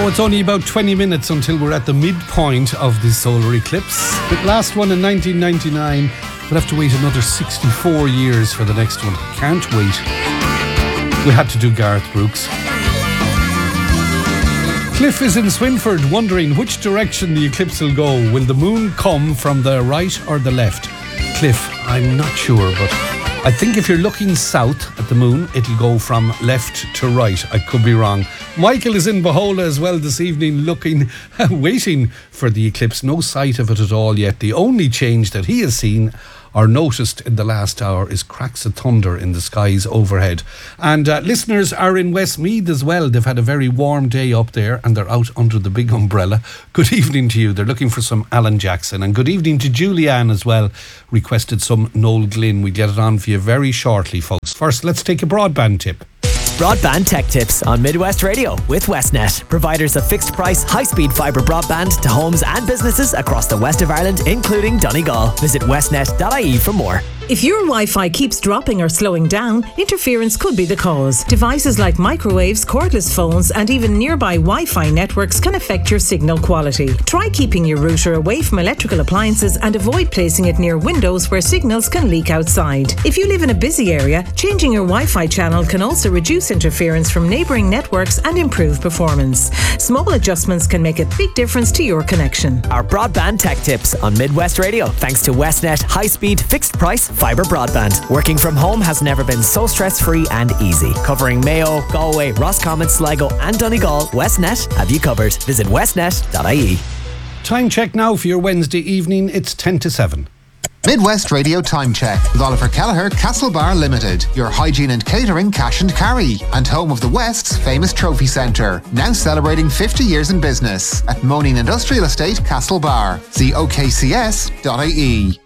Oh, it's only about 20 minutes until we're at the midpoint of the solar eclipse. The last one in 1999. We'll have to wait another 64 years for the next one. Can't wait. We had to do Garth Brooks. Cliff is in Swinford wondering which direction the eclipse will go. Will the moon come from the right or the left? Cliff, I'm not sure, but I think if you're looking south at the moon, it'll go from left to right. I could be wrong. Michael is in Bohola as well this evening, waiting for the eclipse. No sight of it at all yet. The only change that he has seen or noticed in the last hour is cracks of thunder in the skies overhead. And listeners are in Westmeath as well. They've had a very warm day up there and they're out under the big umbrella. Good evening to you. They're looking for some Alan Jackson. And good evening to Julianne as well. Requested some Noel Glynn. We'll get it on for you very shortly, folks. First, let's take a broadband tip. Broadband Tech Tips on Midwest Radio with Westnet, providers of fixed price, high-speed fibre broadband to homes and businesses across the west of Ireland, including Donegal. Visit westnet.ie for more. If your Wi-Fi keeps dropping or slowing down, interference could be the cause. Devices like microwaves, cordless phones, and even nearby Wi-Fi networks can affect your signal quality. Try keeping your router away from electrical appliances and avoid placing it near windows where signals can leak outside. If you live in a busy area, changing your Wi-Fi channel can also reduce interference from neighbouring networks and improve performance. Small adjustments can make a big difference to your connection. Our Broadband Tech Tips on Midwest Radio, thanks to Westnet high-speed, fixed-price fibre broadband. Working from home has never been so stress-free and easy. Covering Mayo, Galway, Roscommon, Sligo and Donegal, Westnet have you covered. Visit westnet.ie. Time check now for your Wednesday evening. It's 10 to 7. Midwest Radio Time Check with Oliver Kelleher, Castlebar Limited, your hygiene and catering cash and carry, and home of the West's famous trophy centre, now celebrating 50 years in business at Moaning Industrial Estate, Castlebar. See okcs.ie.